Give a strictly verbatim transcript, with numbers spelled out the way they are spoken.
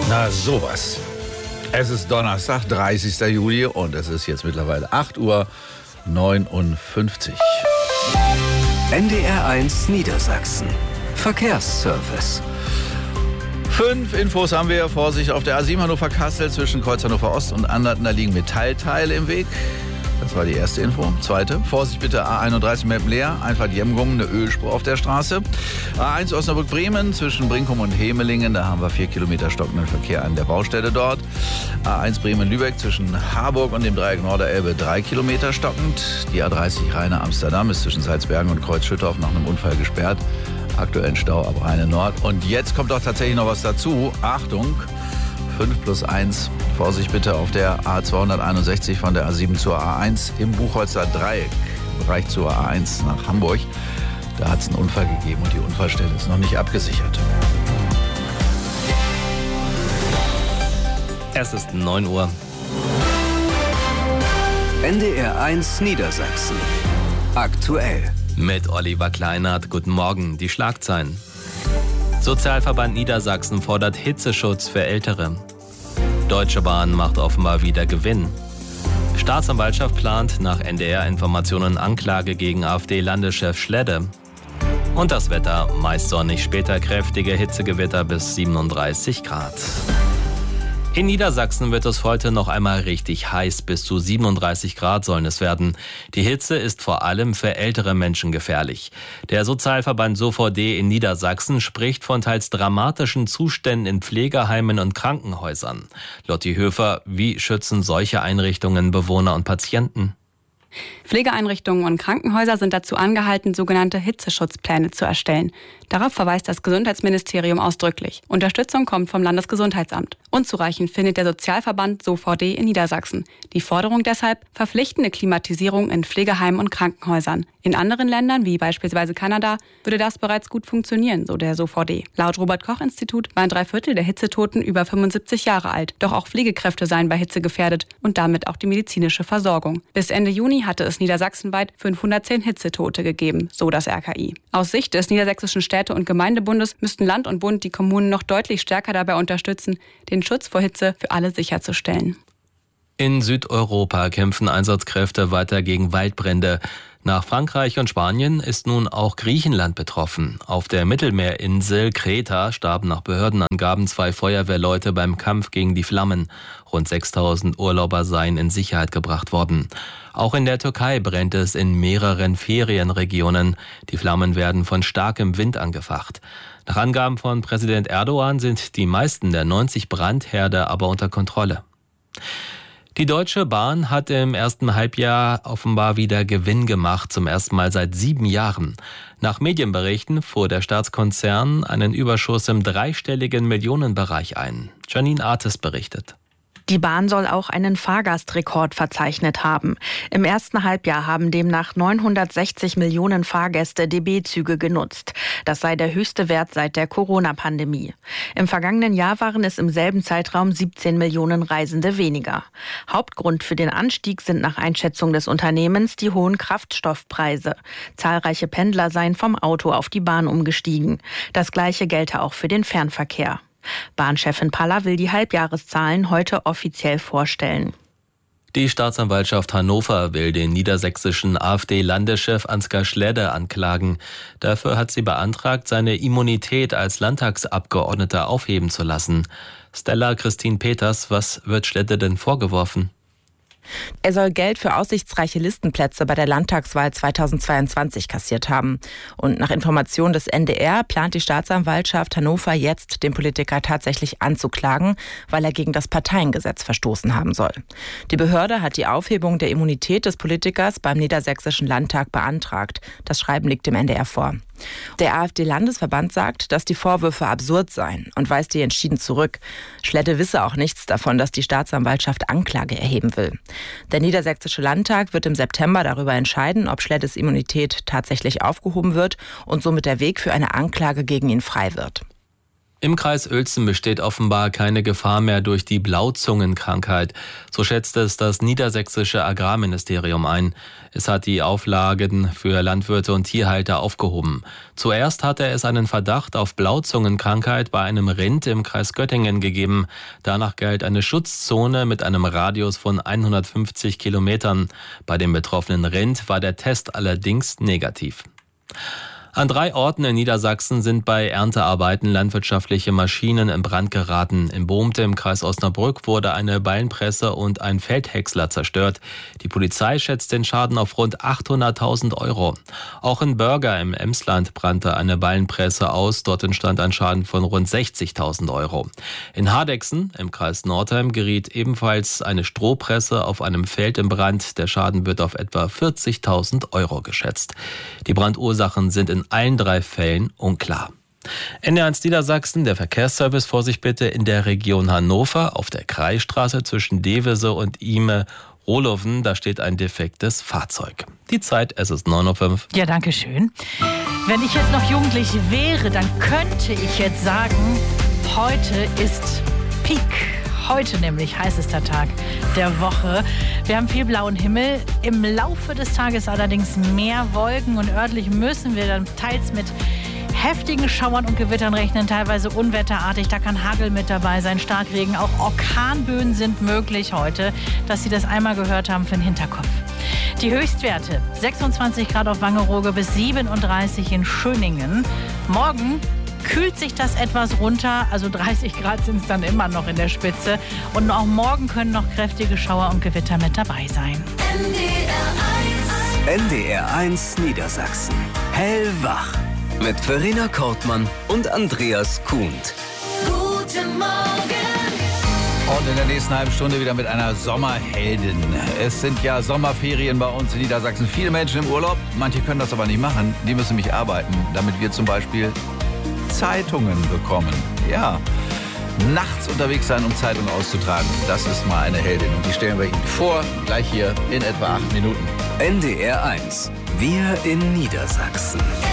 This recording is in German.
Na sowas. Es ist Donnerstag, dreißigster Juli und es ist jetzt mittlerweile acht Uhr neunundfünfzig. N D R eins Niedersachsen. Verkehrsservice. Fünf Infos haben wir. Vorsicht auf der A sieben Hannover-Kassel zwischen Kreuz Hannover Ost und Anderten. Da liegen Metallteile im Weg. Das war die erste Info. Zweite, Vorsicht bitte A einunddreißig Meppenleer, Einfahrt Jemgum, eine Ölspur auf der Straße. A eins Osnabrück-Bremen zwischen Brinkum und Hemelingen, da haben wir vier Kilometer stockenden Verkehr an der Baustelle dort. A eins Bremen-Lübeck zwischen Harburg und dem Dreieck Norderelbe, drei Kilometer stockend. Die A dreißig Rheine-Amsterdam ist zwischen Salzbergen und Kreuz-Schüttorf nach einem Unfall gesperrt. Aktuell Stau ab Rheine Nord. Und jetzt kommt auch tatsächlich noch was dazu. Achtung! fünf plus eins. Vorsicht bitte auf der A zweihunderteinundsechzig von der A sieben zur A eins im Buchholzer Dreieck, Bereich zur A eins nach Hamburg. Da hat es einen Unfall gegeben und die Unfallstelle ist noch nicht abgesichert. Es ist neun Uhr. N D R eins Niedersachsen. Aktuell. Mit Oliver Kleinert. Guten Morgen. Die Schlagzeilen. Sozialverband Niedersachsen fordert Hitzeschutz für Ältere. Deutsche Bahn macht offenbar wieder Gewinn. Staatsanwaltschaft plant nach N D R-Informationen Anklage gegen AfD-Landeschef Schledde. Und das Wetter, meist sonnig, später kräftige Hitzegewitter bis siebenunddreißig Grad. In Niedersachsen wird es heute noch einmal richtig heiß. Bis zu siebenunddreißig Grad sollen es werden. Die Hitze ist vor allem für ältere Menschen gefährlich. Der Sozialverband S O V D in Niedersachsen spricht von teils dramatischen Zuständen in Pflegeheimen und Krankenhäusern. Lotti Höfer, wie schützen solche Einrichtungen Bewohner und Patienten? Pflegeeinrichtungen und Krankenhäuser sind dazu angehalten, sogenannte Hitzeschutzpläne zu erstellen. Darauf verweist das Gesundheitsministerium ausdrücklich. Unterstützung kommt vom Landesgesundheitsamt. Unzureichend findet der Sozialverband S O V D in Niedersachsen. Die Forderung deshalb: verpflichtende Klimatisierung in Pflegeheimen und Krankenhäusern. In anderen Ländern, wie beispielsweise Kanada, würde das bereits gut funktionieren, so der S O V D. Laut Robert-Koch-Institut waren drei Viertel der Hitzetoten über fünfundsiebzig Jahre alt. Doch auch Pflegekräfte seien bei Hitze gefährdet und damit auch die medizinische Versorgung. Bis Ende Juni hatte es niedersachsenweit fünfhundertzehn Hitzetote gegeben, so das R K I. Aus Sicht des Niedersächsischen Städte- und Gemeindebundes müssten Land und Bund die Kommunen noch deutlich stärker dabei unterstützen, den Schutz vor Hitze für alle sicherzustellen. In Südeuropa kämpfen Einsatzkräfte weiter gegen Waldbrände. Nach Frankreich und Spanien ist nun auch Griechenland betroffen. Auf der Mittelmeerinsel Kreta starben nach Behördenangaben zwei Feuerwehrleute beim Kampf gegen die Flammen. Rund sechstausend Urlauber seien in Sicherheit gebracht worden. Auch in der Türkei brennt es in mehreren Ferienregionen. Die Flammen werden von starkem Wind angefacht. Nach Angaben von Präsident Erdogan sind die meisten der neunzig Brandherde aber unter Kontrolle. Die Deutsche Bahn hat im ersten Halbjahr offenbar wieder Gewinn gemacht, zum ersten Mal seit sieben Jahren. Nach Medienberichten fuhr der Staatskonzern einen Überschuss im dreistelligen Millionenbereich ein. Janine Artes berichtet. Die Bahn soll auch einen Fahrgastrekord verzeichnet haben. Im ersten Halbjahr haben demnach neunhundertsechzig Millionen Fahrgäste D B-Züge genutzt. Das sei der höchste Wert seit der Corona-Pandemie. Im vergangenen Jahr waren es im selben Zeitraum siebzehn Millionen Reisende weniger. Hauptgrund für den Anstieg sind nach Einschätzung des Unternehmens die hohen Kraftstoffpreise. Zahlreiche Pendler seien vom Auto auf die Bahn umgestiegen. Das Gleiche gelte auch für den Fernverkehr. Bahnchefin Paller will die Halbjahreszahlen heute offiziell vorstellen. Die Staatsanwaltschaft Hannover will den niedersächsischen AfD-Landeschef Ansgar Schledde anklagen. Dafür hat sie beantragt, seine Immunität als Landtagsabgeordneter aufheben zu lassen. Stella Christine Peters, was wird Schledde denn vorgeworfen? Er soll Geld für aussichtsreiche Listenplätze bei der Landtagswahl zweitausendzweiundzwanzig kassiert haben. Und nach Informationen des N D R plant die Staatsanwaltschaft Hannover jetzt, den Politiker tatsächlich anzuklagen, weil er gegen das Parteiengesetz verstoßen haben soll. Die Behörde hat die Aufhebung der Immunität des Politikers beim Niedersächsischen Landtag beantragt. Das Schreiben liegt dem N D R vor. Der AfD-Landesverband sagt, dass die Vorwürfe absurd seien und weist die entschieden zurück. Schledde wisse auch nichts davon, dass die Staatsanwaltschaft Anklage erheben will. Der Niedersächsische Landtag wird im September darüber entscheiden, ob Schleddes Immunität tatsächlich aufgehoben wird und somit der Weg für eine Anklage gegen ihn frei wird. Im Kreis Uelzen besteht offenbar keine Gefahr mehr durch die Blauzungenkrankheit. So schätzt es das niedersächsische Agrarministerium ein. Es hat die Auflagen für Landwirte und Tierhalter aufgehoben. Zuerst hatte es einen Verdacht auf Blauzungenkrankheit bei einem Rind im Kreis Göttingen gegeben. Danach galt eine Schutzzone mit einem Radius von hundertfünfzig Kilometern. Bei dem betroffenen Rind war der Test allerdings negativ. An drei Orten in Niedersachsen sind bei Erntearbeiten landwirtschaftliche Maschinen in Brand geraten. In Bohmte im Kreis Osnabrück wurde eine Ballenpresse und ein Feldhäcksler zerstört. Die Polizei schätzt den Schaden auf rund achthunderttausend Euro. Auch in Börger im Emsland brannte eine Ballenpresse aus. Dort entstand ein Schaden von rund sechzigtausend Euro. In Hardegsen im Kreis Nordheim geriet ebenfalls eine Strohpresse auf einem Feld in Brand. Der Schaden wird auf etwa vierzigtausend Euro geschätzt. Die Brandursachen sind in allen drei Fällen unklar. N D R eins Niedersachsen, der Verkehrsservice, Vorsicht bitte, in der Region Hannover auf der Kreisstraße zwischen Devese und Ime-Rohlofen, da steht ein defektes Fahrzeug. Die Zeit, es ist neun Uhr fünf. Ja, danke schön. Wenn ich jetzt noch jugendlich wäre, dann könnte ich jetzt sagen, heute ist Peak. Heute nämlich heißester Tag der Woche. Wir haben viel blauen Himmel. Im Laufe des Tages allerdings mehr Wolken und örtlich müssen wir dann teils mit heftigen Schauern und Gewittern rechnen, teilweise unwetterartig. Da kann Hagel mit dabei sein, Starkregen. Auch Orkanböen sind möglich heute, dass Sie das einmal gehört haben für den Hinterkopf. Die Höchstwerte sechsundzwanzig Grad auf Wangerooge bis siebenunddreißig in Schöningen. Morgen kühlt sich das etwas runter, also dreißig Grad sind es dann immer noch in der Spitze. Und auch morgen können noch kräftige Schauer und Gewitter mit dabei sein. N D R eins Niedersachsen. Hellwach. Mit Verena Kortmann und Andreas Kuhnt. Guten Morgen. Und in der nächsten halben Stunde wieder mit einer Sommerheldin. Es sind ja Sommerferien bei uns in Niedersachsen. Viele Menschen im Urlaub, manche können das aber nicht machen. Die müssen nämlich arbeiten, damit wir zum Beispiel Zeitungen bekommen. Ja, nachts unterwegs sein, um Zeitungen auszutragen. Das ist mal eine Heldin und die stellen wir Ihnen vor, gleich hier in etwa acht Minuten. N D R eins. Wir in Niedersachsen.